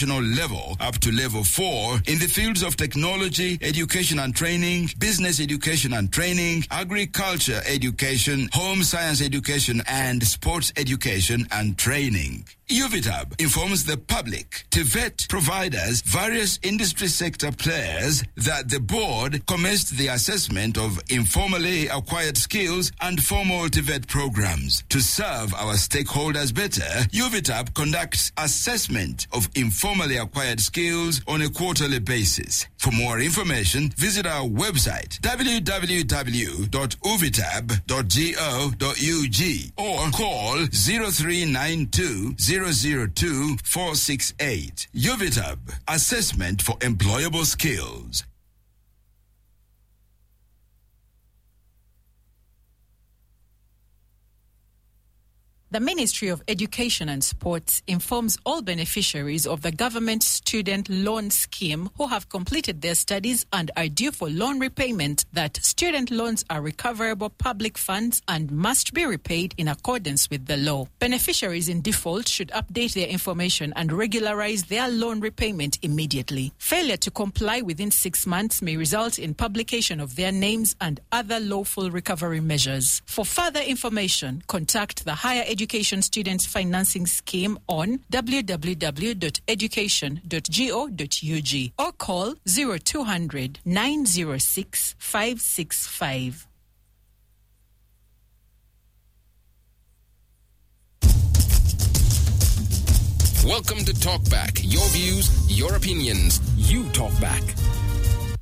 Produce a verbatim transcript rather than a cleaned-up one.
national level up to level four in the fields of technology, education and training, business education and training, agriculture education, home science education, and sports education and training. U V I T A B informs the public, TVET providers, various industry sector players that the board commenced the assessment of informally acquired skills and formal TVET programs. To serve our stakeholders better, U V I T A B conducts assessment of informally acquired skills on a quarterly basis. For more information, visit our website w w w dot u v i t a b dot go dot u g or call zero three nine two zero zero two four six eight. U V I T A B, Assessment for Employable Skills. The Ministry of Education and Sports informs all beneficiaries of the Government Student Loan Scheme who have completed their studies and are due for loan repayment that student loans are recoverable public funds and must be repaid in accordance with the law. Beneficiaries in default should update their information and regularize their loan repayment immediately. Failure to comply within six months may result in publication of their names and other lawful recovery measures. For further information, contact the Higher Education Education Students Financing Scheme on w w w dot education dot go dot u g or call zero two hundred nine zero six five six five. Welcome to Talkback. Your views, your opinions. You talk back.